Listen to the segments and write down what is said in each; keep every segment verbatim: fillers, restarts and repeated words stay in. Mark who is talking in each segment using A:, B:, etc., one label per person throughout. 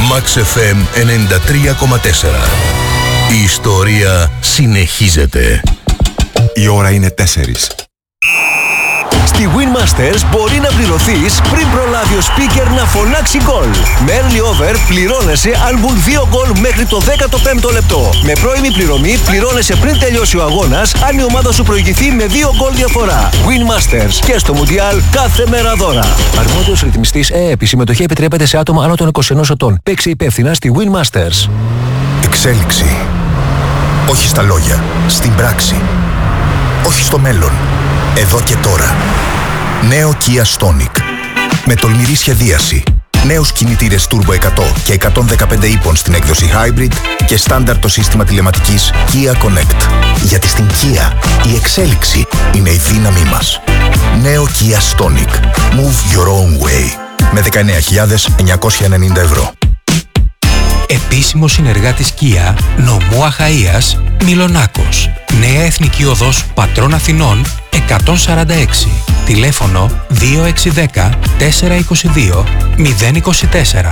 A: Max εφ εμ ενενήντα τρία κόμμα τέσσερα. Η ιστορία συνεχίζεται.
B: Η ώρα είναι τέσσερις.
C: Στη Win Masters μπορεί να πληρωθείς πριν προλάβει ο speaker να φωνάξει γκολ. Με early over πληρώνεσαι αν βγουν δύο γκολ μέχρι το δέκατο πέμπτο λεπτό. Με πρώιμη πληρωμή πληρώνεσαι πριν τελειώσει ο αγώνας αν η ομάδα σου προηγηθεί με δύο γκολ διαφορά. Win Masters και στο Μουντιάλ κάθε μέρα δώρα. Αρμόδιος ρυθμιστής ΕΕΠ. Η συμμετοχή επιτρέπεται σε άτομα άνω των είκοσι ενός ετών. Παίξε υπεύθυνα στη Win Masters.
B: Εξέλιξη. Όχι στα λόγια, στην πράξη. Όχι στο μέλλον. Εδώ και τώρα. Νέο Kia Stonic. Με τολμηρή σχεδίαση. Νέους κινητήρες Turbo εκατό και εκατόν δεκαπέντε ύπων στην έκδοση Hybrid και στάνταρ το σύστημα τηλεματικής Kia Connect. Γιατί στην Kia η εξέλιξη είναι η δύναμή μας. Νέο Kia Stonic. Move your own way. Με δεκαεννέα χιλιάδες εννιακόσια ενενήντα ευρώ.
D: Επίσημος συνεργάτης Kia, νομού Αχαΐας, Μιλονάκος. Νέα Εθνική Οδός Πατρών Αθηνών εκατόν σαράντα έξι. Τηλέφωνο δύο έξι ένα μηδέν τέσσερα είκοσι δύο μηδέν είκοσι τέσσερα.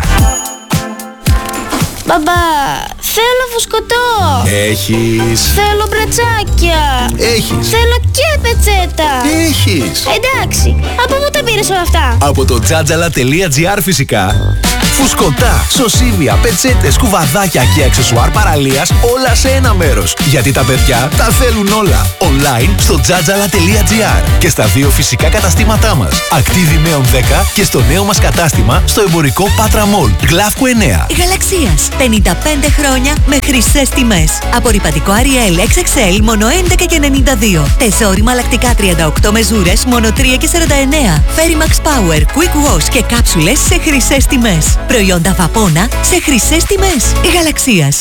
E: Μπαμπά, θέλω φουσκωτό.
F: Έχεις.
E: Θέλω μπρατσάκια.
F: Έχεις.
E: Θέλω και πετσέτα.
F: Έχεις.
E: Εντάξει, από πού τα πήρες όλα αυτά?
F: Από το τζάτζαλα τελεία τζι άρ φυσικά. Φουσκωτά, σωσίβια, πετσέτες, κουβαδάκια και αξεσουάρ παραλίας όλα σε ένα μέρος. Γιατί τα παιδιά τα θέλουν όλα. Online στο τζάτζαλα τελεία τζι άρ και στα δύο φυσικά καταστήματά μας. Ακτίβι Μέων δέκα και στο νέο μας κατάστημα στο εμπορικό Πάτρα Μολ, Γλαύκου εννέα.
G: Γαλαξίας, πενήντα πέντε χρόνια με χρυσές τιμές. Απορρυπαντικό Ariel εξ εξ ελ μόνο έντεκα και ενενήντα δύο. Τεσόρυμα λακτικά τριάντα οκτώ μεζούρες μόνο τρία και σαράντα εννέα. Ferimax Power, Quick Wash και κάψουλες σε χρυσές τιμές. Προϊόντα Βαπώνα σε χρυσές τιμές. Γαλαξίας.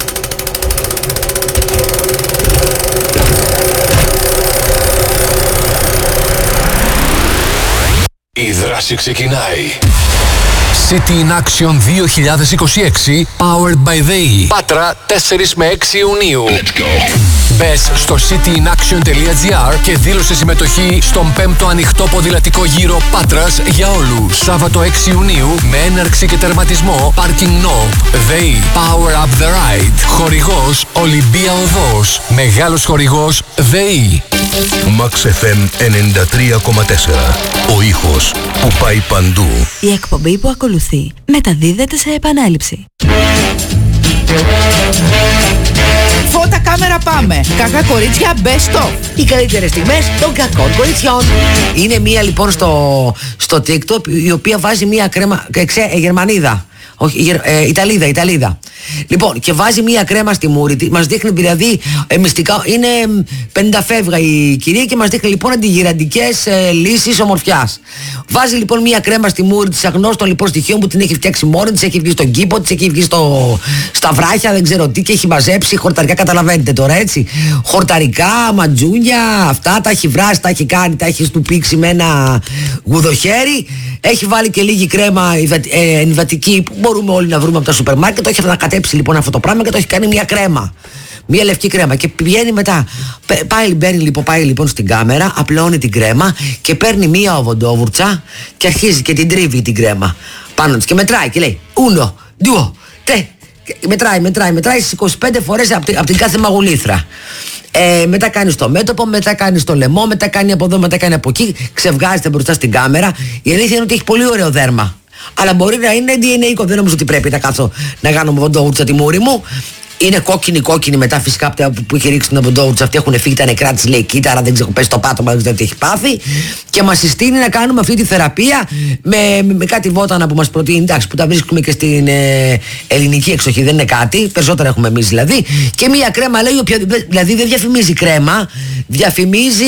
A: Η δράση ξεκινάει. City in Action δύο χιλιάδες είκοσι έξι Powered by ΔΕΗ. Πάτρα τέσσερις με έξι Ιουνίου. Let's go. Μπες στο city in action τελεία τζι άρ και δήλωσε συμμετοχή στον πέμπτο ανοιχτό ποδηλατικό γύρο Πάτρας για όλους. Σάββατο έξι Ιουνίου με έναρξη και τερματισμό Parking Note. ΔΕΗ. Power up the ride. Χορηγός Ολυμπία Οδός. Μεγάλος χορηγός ΔΕΗ. Max εφ εμ ενενήντα τρία κόμμα τέσσερα. Ο ήχος που πάει παντού.
G: Η εκπομπή που ακολουθεί μεταδίδεται σε επανάληψη.
H: Φώτα, κάμερα, πάμε. Κακά κορίτσια, best of.
I: Οι καλύτερες στιγμές των κακών κοριτσιών. Είναι μία λοιπόν στο, στο TikTok η οποία βάζει μία κρέμα. Ξέ, ε, Γερμανίδα. Όχι, ε, Ιταλίδα, Ιταλίδα. Λοιπόν, και βάζει μία κρέμα στη μούρη τη. Μας δείχνει δηλαδή ε, μυστικά. Είναι πενήντα φεύγα η κυρία και μας δείχνει λοιπόν αντιγυραντικές ε, λύσεις ομορφιάς. Βάζει λοιπόν μία κρέμα στη μούρη της αγνώστων λοιπόν στοιχείων που την έχει φτιάξει μόνη της. Έχει βγει στον κήπο της, έχει βγει στο, στα βράχια, δεν ξέρω τι, και έχει μαζέψει χορταρικά. Καταλαβαίνετε τώρα, έτσι. Χορταρικά, ματζούνια, αυτά τα έχει βράσει, τα έχει κάνει, τα έχει στουπίξει με ένα γουδοχέρι. Έχει βάλει και λίγη κρέμα ε, ενυδατική που μπορούμε όλοι να βρούμε από τα σούπερ μάρκετ. Το έχει ανακατέψει λοιπόν αυτό το πράγμα και το έχει κάνει μια κρέμα. Μια λευκή κρέμα. Και πηγαίνει μετά. Πάει, μπαίνει, λοιπόν, πάει λοιπόν στην κάμερα, απλώνει την κρέμα και παίρνει μια οβοντόβουρτσα και αρχίζει και την τρίβει την κρέμα πάνω της. Και μετράει και λέει Uno, due, tre. Μετράει, μετράει, μετράει στις είκοσι πέντε φορές από την, από την κάθε μαγουλήθρα. Ε, μετά κάνει στο μέτωπο, μετά κάνει στο λαιμό, μετά κάνει από εδώ, μετά κάνει από εκεί. Ξεβγάζεται μπροστά στην κάμερα. Η αλήθεια είναι ότι έχει πολύ ωραίο δέρμα. Αλλά μπορεί να είναι ντι εν έι. Δεν νομίζω ότι πρέπει να κάτσω να κάνω βοντόβουρτσα τη μούρη μου. Είναι κόκκινη, κόκκινη μετά φυσικά που είχε ρίξει την βοντόβουρτσα αυτή. Έχουν φύγει τα νεκρά τη, λέει κύτταρα, δεν ξέρω, πέσει το πάτωμα, δεν ξέρω τι έχει πάθει. Και μα συστήνει να κάνουμε αυτή τη θεραπεία με, με, με κάτι βότανα που μα προτείνει. Εντάξει, που τα βρίσκουμε και στην ε, ελληνική εξοχή, δεν είναι κάτι. Περισσότερα έχουμε εμεί δηλαδή. Και μία κρέμα λέει, οποια, δηλαδή δεν διαφημίζει κρέμα, διαφημίζει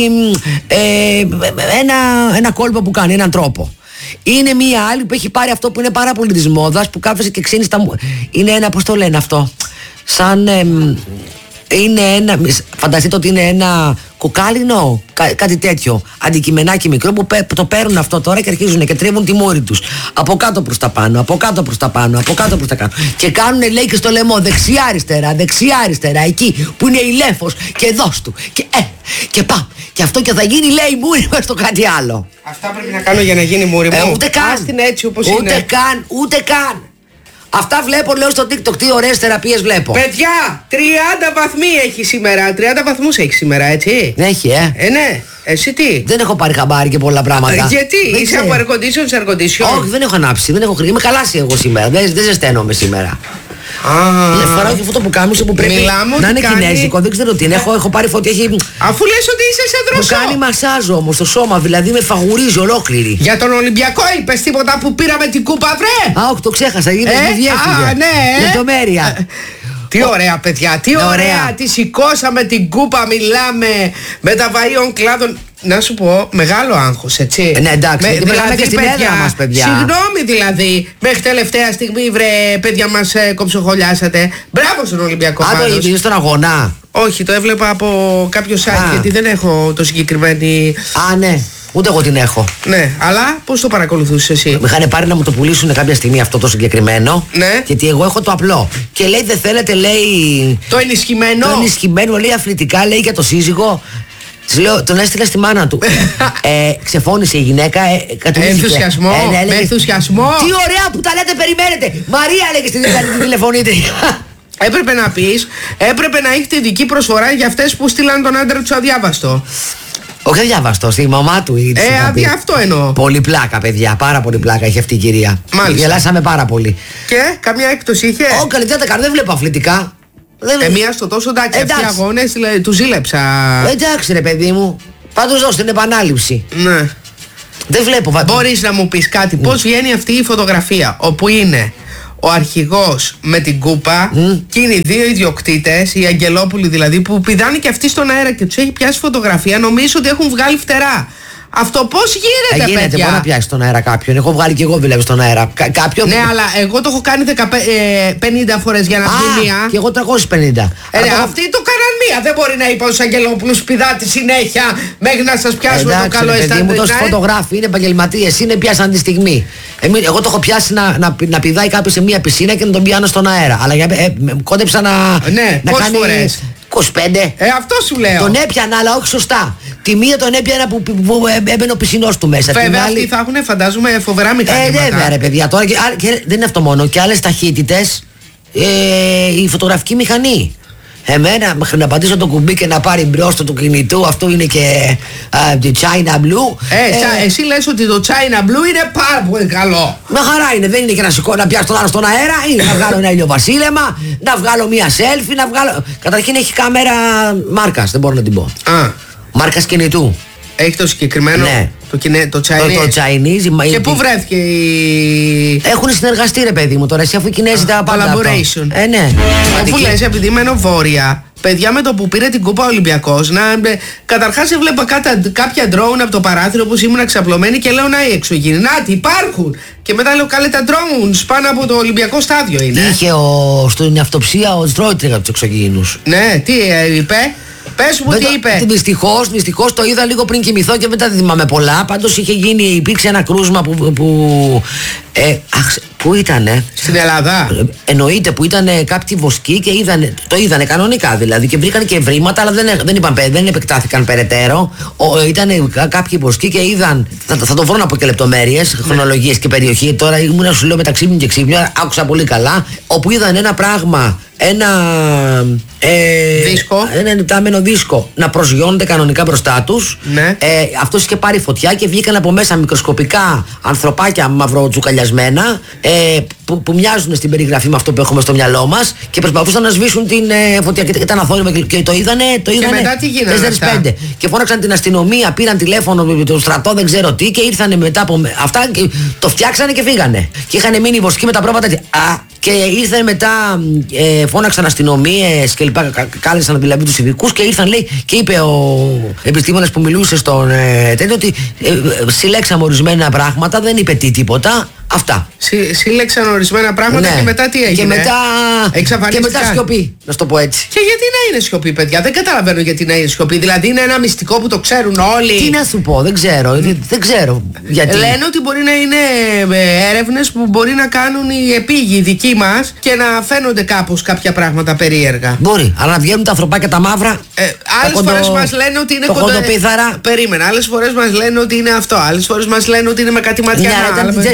I: ε, ένα, ένα κόλπο που κάνει, έναν τρόπο. Είναι μία άλλη που έχει πάρει αυτό που είναι πάρα πολύ της μόδας, που κάθεσαι και ξύνει στα μου. Είναι ένα, πώς το λένε αυτό, σαν ε, είναι ένα, φανταστείτε ότι είναι ένα κοκάλινο, κά, κάτι τέτοιο αντικειμενάκι μικρό που πέ, το παίρνουν αυτό τώρα και αρχίζουν και τρίβουν τη μούρη τους από κάτω προς τα πάνω, από κάτω προς τα πάνω, από κάτω προς τα κάτω και κάνουν, λέει, και στο λαιμό δεξιά αριστερά, δεξιά αριστερά, εκεί που είναι η λέφος και δώσ' του και, ε, και πάμε. Και αυτό και θα γίνει, λέει, μούρη μας στο κάτι άλλο.
H: Αυτά πρέπει να κάνω για να γίνει μούρη μου.
I: Ε, ούτε καν.
H: Άστην έτσι όπως
I: ούτε
H: είναι.
I: Ούτε καν, ούτε καν. Αυτά βλέπω, λέω στο TikTok, τι ωραίες θεραπείες βλέπω.
J: Παιδιά, τριάντα βαθμοί έχει σήμερα. τριάντα βαθμούς έχει σήμερα, έτσι.
I: Έχει, ε.
J: Ε, ναι. Εσύ τι.
I: Δεν έχω πάρει χαμπάρι και πολλά πράγματα.
J: Ε, γιατί,
I: δεν
J: είσαι
I: ξέρω.
J: από air condition σε air condition.
I: Όχι, δεν έχω ανάψει, δεν έχω χρήμα. Είμαι χαλάσει εγώ σήμερα. Δεν, δεν ζεσταίνομαι σήμερα.
J: Α,
I: Φοράω και αυτό το πουκάμισο που πρέπει
J: Μιλάμε
I: να είναι
J: κάνει...
I: κινέζικο. Δεν ξέρω τι είναι. Έχω, έχω πάρει φωτιά. Έχει...
J: Αφού λες ότι είσαι σε δροσό.
I: Μου κάνει μασάζ όμως στο σώμα, δηλαδή με φαγουρίζει ολόκληρη.
J: Για τον Ολυμπιακό είπες τίποτα που πήραμε την κούπα, βρε.
I: Α, όχι, το ξέχασα. Είναι
J: Ε,
I: μου διέφυγε.
J: α, ναι, ε.
I: Λεπτομέρεια.
J: Τι ωραία, παιδιά, τι
I: Ναι,
J: ωραία.
I: ωραία.
J: Τη σηκώσαμε την κούπα, μιλάμε με τα βαΐων κλάδων. Να σου πω, μεγάλο άγχος, έτσι.
I: Ε, ναι, εντάξει, γιατί μιλάμε και στην έδρα μας, παιδιά.
J: Συγγνώμη δηλαδή, μέχρι τελευταία στιγμή, βρε, παιδιά μας ε, κοψοχολιάσατε. Μπράβο στον Ολυμπιακό.
I: Α, το
J: πάντως.
I: είδες στον αγώνα.
J: Όχι, το έβλεπα από κάποιο site,
I: Α.
J: γιατί δεν έχω το συγκεκριμένη.
I: Α, ναι. Ούτε εγώ την έχω.
J: Ναι, αλλά πώς το παρακολουθούσες εσύ.
I: Με είχαν πάρει να μου το πουλήσουν κάποια στιγμή αυτό το συγκεκριμένο.
J: Ναι.
I: Γιατί εγώ έχω το απλό. Και λέει δεν θέλετε, λέει.
J: Το ενισχυμένο.
I: Το ενισχυμένο, λέει αθλητικά, λέει για το σύζυγο. Της λέω, τον έστειλα στη μάνα του. ε, ξεφώνησε η γυναίκα. Ε, κατουρίστηκε.
J: Ενθουσιασμό,
I: Ε, ναι,
J: με
I: έλεγε,
J: ενθουσιασμό.
I: τι ωραία που τα λέτε, περιμένετε. Μαρία έλεγε στην στην τηλεφωνήτρια.
J: Έπρεπε να πεις, έπρεπε να έχετε ειδική προσφορά για αυτές που στείλαν τον άντρα τους αδιάβαστο.
I: Όχι αδιάβαστο, στη μαμά του. η- της
J: Ε,
I: είχα πει.
J: αδια, αυτό εννοώ.
I: Πολύ πλάκα, παιδιά. Πάρα πολύ πλάκα είχε αυτή η κυρία.
J: Μάλιστα.
I: Γελάσαμε πάρα πολύ.
J: Και καμιά έκπτωση είχε.
I: Όχι, καλή δεν τα κάνω, δεν βλέπω αθλητικά. Δεν...
J: Ε, μία στο τόσο εντάξει, αυτοί οι
I: Εντάξει.
J: αγώνες δηλαδή, του ζήλεψα.
I: Εντάξει, ρε παιδί μου. Πάντως δώστε την επανάληψη.
J: Ναι.
I: Δεν βλέπω. βα-
J: Μπορείς να μου πεις κάτι, πώς βγαίνει αυτή η φωτογραφία όπου είναι ο αρχηγός με την κούπα και είναι οι δύο ιδιοκτήτες, οι Αγγελόπουλοι δηλαδή, που πηδάνε και αυτοί στον αέρα και τους έχει πιάσει φωτογραφία, νομίζω ότι έχουν βγάλει φτερά. Αυτό πώς
I: Ε,
J: γίνεται,
I: γίνεται,
J: παιδιά.
I: μπορεί να πιάσει στον αέρα κάποιον. Έχω βγάλει και εγώ δηλαδή στον αέρα. Κα- κάποιον.
J: Ναι, αλλά εγώ το έχω κάνει πενήντα φορές για να
I: Α,
J: βγει μία.
I: και εγώ τριακόσιες πενήντα.
J: Ε,
I: Α,
J: ρε,
I: το-
J: αυτοί το κάναν μία. Δεν μπορεί να είπα στους Αγγελόπουλους πηδάτε συνέχεια μέχρι να σας πιάσουμε
I: Εντάξει,
J: το καλό
I: ρε παιδί μου,
J: αισθάνεται.
I: τόσοι φωτογράφοι είναι επαγγελματίες, είναι πιάσαν τη στιγμή. Εμείς, εγώ το έχω πιάσει να, να, να πηδάει κάποιος σε μία πισίνα και να τον πιάνω στον αέρα. Αλλά για, ε, με- κόντεψα να,
J: Ναι,
I: να
J: πόσες
I: κάνει
J: φορές?
I: είκοσι πέντε.
J: Ε, αυτό σου λέω.
I: Τον έπιανα, αλλά όχι σωστά. Τη μία τον έπιανα που, που, που ε, έμπαινε ο πισινός του μέσα. Την
J: Βέβαια,
I: άλλη-
J: αυτοί θα έχουν, φαντάζομαι, φοβερά
I: Ε,
J: μηχανήματα.
I: βέβαια, ρε παιδιά. Τώρα και, α, και δεν είναι αυτό μόνο. Και άλλες ταχύτητες. Ε, η φωτογραφική μηχανή. Εμένα, μέχρι να πατήσω το κουμπί και να πάρει μπρος του κινητού, αυτό είναι και α, τη China Blue.
J: Ε, τσα- εσύ λες ότι το China Blue είναι πάρα πολύ καλό.
I: Μα χαρά είναι, δεν είναι και να σηκώ να πιάσω τον άλλο στον αέρα, είναι να βγάλω ένα ηλιοβασίλεμα, να βγάλω μία selfie, να βγάλω. Καταρχήν έχει κάμερα μάρκας, δεν μπορώ να την πω.
J: Α,
I: Μάρκας κινητού.
J: έχει το συγκεκριμένο.
I: Ναι.
J: Το, κινε, το
I: Το,
J: Chinese.
I: το Chinese. η-
J: Και
I: η-
J: πού βρέθηκε η.
I: Έχουν συνεργαστεί, ρε παιδί μου, τώρα εσύ αφού οι Κινέζοι τα πάντα. αυτό.
J: Collaboration.
I: Ε, ναι.
J: Αφού
I: Αντικεί-
J: λες, επειδή μένω βόρεια, παιδιά με το που πήρε την κούπα ο Ολυμπιακός, να, ε, καταρχάς έβλεπα κάτα, κάποια drone από το παράθυρο όπως ήμουν ξαπλωμένη και λέω να οι εξωγήινοι. Να τι υπάρχουν! Και μετά λέω καλέ τα drones πάνω από το Ολυμπιακό στάδιο είναι.
I: Είχε ο, στην αυτοψία ο Στρόιτερ από του εξωγήινου.
J: Ναι, τι ε, είπε. Πες μου τι είπε.
I: Δυστυχώς, δυστυχώς το είδα λίγο πριν κοιμηθώ και μετά δεν θυμάμαι πολλά. Πάντως είχε γίνει, υπήρξε ένα κρούσμα που. που ε, αχ, πού ήτανε.
J: Στην Ελλάδα.
I: Ε, Εννοείται που ήταν κάποιοι βοσκοί και είδανε, το είδανε κανονικά δηλαδή και βρήκαν και ευρήματα, αλλά δεν, δεν, είπαν, πε- δεν επεκτάθηκαν περαιτέρω. Ήταν κάποιοι βοσκοί και είδαν. Θα, θα το βρω να πω και λεπτομέρειες, χρονολογίες και περιοχή. Τώρα ήμουν να σου λέω μεταξύ μου και ξύπνιο, άκουσα πολύ καλά. Όπου είδαν ένα πράγμα, ένα. Ε,
J: Δίσκο.
I: Ένα ενεπτάμενο δίσκο να προσγειώνεται κανονικά μπροστά τους.
J: Ναι.
I: Ε, αυτός είχε πάρει φωτιά και βγήκαν από μέσα μικροσκοπικά ανθρωπάκια μαυροτσουκαλιασμένα ε, που, που μοιάζουν στην περιγραφή με αυτό που έχουμε στο μυαλό μας και προσπαθούσαν να σβήσουν την ε, φωτιά και ήταν αθόρυβα και, και το είδανε. Το είδανε
J: μετά τι γίνανε
I: τέσσερις πέντε.
J: αυτά?
I: Και φώναξαν την αστυνομία, πήραν τηλέφωνο με τον στρατό, δεν ξέρω τι και ήρθανε μετά από με- αυτά και το φτιάξανε και φύγανε. Και είχαν μείνει οι βοσκοί με τα πρόβατα. έτσι. Α, και ήρθαν μετά, ε, φώναξαν αστυνομίες και λοιπά, κα- κάλεσαν δηλαδή τους ειδικούς και ήρθαν λέει και είπε ο επιστήμονας που μιλούσε στον ε, τέτοιο ότι ε, ε, συλλέξαμε ορισμένα πράγματα, δεν είπε τι τίποτα. Αυτά.
J: Συ, σύλλεξαν ορισμένα πράγματα
I: Ναι.
J: και μετά τι έγινε.
I: Και μετά, και
J: Εξαφανίστηκαν.
I: μετά σιωπή, να σου το πω έτσι.
J: Και γιατί να είναι σιωπή, παιδιά, δεν καταλαβαίνω γιατί να είναι σιωπή. Δηλαδή είναι ένα μυστικό που το ξέρουν όλοι.
I: Τι να σου πω, δεν ξέρω, ε, δεν ξέρω γιατί.
J: Λένε ότι μπορεί να είναι έρευνες που μπορεί να κάνουν οι επίγειοι οι δικοί μας και να φαίνονται κάπως κάποια πράγματα περίεργα.
I: Μπορεί, αλλά να βγαίνουν τα ανθρωπάκια τα μαύρα.
J: Ε, άλλες
I: κοντο-
J: φορές μας λένε ότι είναι
I: το
J: κοντο-
I: κοντοπίθαρα.
J: Περίμενα. Άλλες φορές μας λένε ότι είναι αυτό. Άλλες φορές μας λένε ότι είναι με κάτι ματιά.
I: Ναι, αλλά ήταν τις τέσσερις βοσκοί.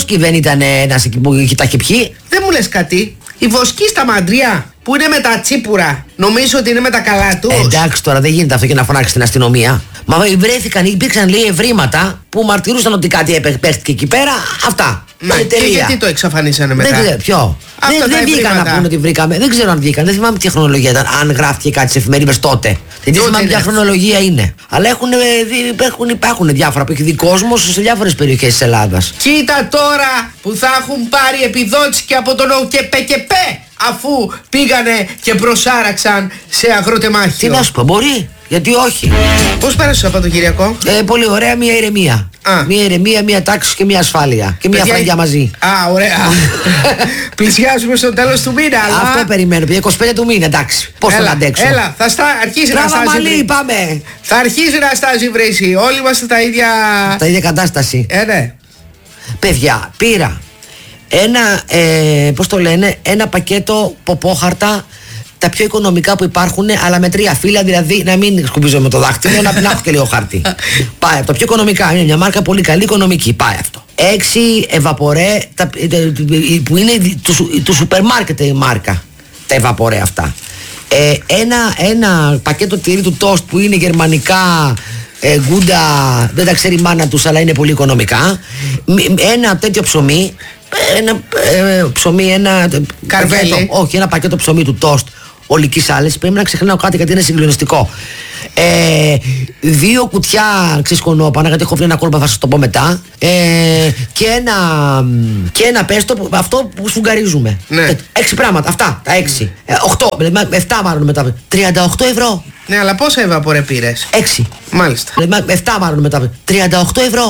I: Βοσκή δεν ήταν ένας εκεί που τα είχε πιει?
J: Δεν μου λες κάτι. Η Βοσκή στα Μαντριά που είναι με τα τσίπουρα, νομίζω ότι είναι με τα καλά τους.
I: Ε, εντάξει τώρα, δεν γίνεται αυτό και να φωνάξει στην αστυνομία. Μα βρέθηκαν, υπήρξαν λέει ευρήματα που μαρτυρούσαν ότι κάτι επέχτηκε εκεί πέρα. Αυτά.
J: Ναι, και γιατί το εξαφανίσανε μετά?
I: Δεν ξέρω, ποιο.
J: Αυτά
I: δεν
J: τα
I: δεν βγήκαν να πούνε ότι βρήκαμε. Δεν ξέρω αν βγήκαν. Δεν θυμάμαι τι χρονολογία ήταν. Αν γράφτηκε κάτι σε εφημερίδες τότε. Δεν θυμάμαι ποια χρονολογία είναι. Αλλά έχουν, υπάρχουν, υπάρχουν διάφορα που έχει δει κόσμο σε διάφορες περιοχές της Ελλάδας.
J: Κοίτα τώρα που θα έχουν πάρει επιδότηση και από τον ΟΚΕΠΕΚΕΠΕ, αφού πήγανε και προσάραξαν σε αγροτεμάχιο.
I: Τι να σου πω, μπορεί. Γιατί όχι.
J: Πώς πέρασε το Σαββατοκύριακο?
I: Ε, πολύ ωραία, μια ηρεμία.
J: Α.
I: Μια ηρεμία, μια τάξη και μια ασφάλεια. Και μια
J: Παιδιά,
I: φραγιά μαζί.
J: Α, ωραία. Πλησιάζουμε στο τέλος του μήνα, αλλά...
I: Αυτό περιμένω, παιδιά, είκοσι πέντε του μήνα, εντάξει. Πώς θα τα αντέξω.
J: Έλα, θα στα... αρχίσει να στάζει.
I: Τράβα πάμε.
J: Θα αρχίσει να στάζει βρύση. Όλοι είμαστε τα ίδια...
I: Τα ίδια κατάσταση.
J: Ε, ναι.
I: Παιδιά, πήρα ένα, ε, πώς το λένε, ένα πακέτο ποπόχαρτα, τα πιο οικονομικά που υπάρχουν, αλλά με τρία φύλλα, δηλαδή να μην σκουπίζω με το δάχτυλο, να, να έχω και λίγο χαρτί. Πάει αυτό, πιο οικονομικά, είναι μια μάρκα πολύ καλή, οικονομική, πάει αυτό. Έξι Εβαπορέ, τα, που είναι του, του σούπερ μάρκετ η μάρκα, τα Εβαπορέ αυτά. Ε, ένα, ένα πακέτο τυρί του τόστ που είναι γερμανικά, ε, γκούντα, δεν τα ξέρει η μάνα τους, αλλά είναι πολύ οικονομικά. Ένα τέτοιο ψωμί, ένα ε, ψωμί, ένα
J: Καρβέλι.
I: πακέτο, όχι, ένα πακέτο ψωμί του τόστ ολικής άλεσης. Πρέπει να ξεχνάω κάτι γιατί είναι συγκλονιστικό. Ε, δύο κουτιά ξεσκονόπανα, γιατί έχω βρει ένα κόλπα, θα σας το πω μετά. Ε, και ένα, και ένα πέστο, αυτό που σφουγγαρίζουμε.
J: Ναι.
I: Έξι πράγματα, αυτά, τα έξι. Ε, οχτώ, εφτά μάλλον μετά. τριάντα οκτώ ευρώ.
J: Ναι, αλλά πόσα Εβαπορέ πήρες?
I: Έξι.
J: Μάλιστα.
I: εφτά μάλλον μετά. τριάντα οκτώ ευρώ.